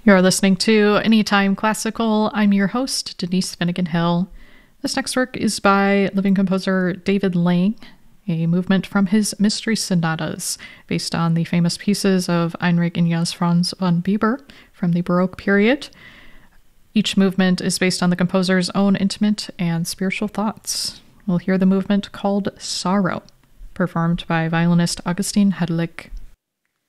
You're listening to Anytime Classical. I'm your host, Denise Finnegan Hill. This next work is by living composer David Lang, a movement from his Mystery Sonatas, based on the famous pieces of Heinrich Ignaz Franz von Weber from the Baroque period. Each movement is based on the composer's own intimate and spiritual thoughts. We'll hear the movement called Sorrow, performed by violinist Augustin Hedelig.